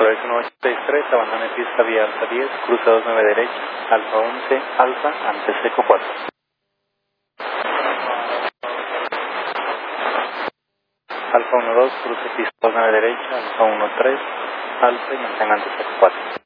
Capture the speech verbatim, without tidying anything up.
Horizon uno ochenta y tres, abandone pista vía Alfa diez, cruce dos nueve derecha, Alfa once, Alfa, antes Eco cuatro. Alfa uno dos, cruce pista dos nueve derecha, Alfa uno tres, Alfa y mantenga antes Eco cuatro.